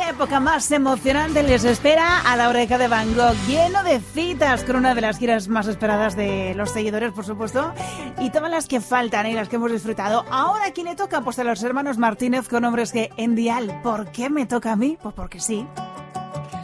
época más emocionante les espera a la Oreja de Van Gogh, lleno de citas con una de las giras más esperadas de los seguidores, por supuesto, y todas las que faltan y las que hemos disfrutado. Ahora, ¿a quién le toca? Pues a los hermanos Martínez con Hombres G en Dial. ¿Por qué me toca a mí? Pues porque sí.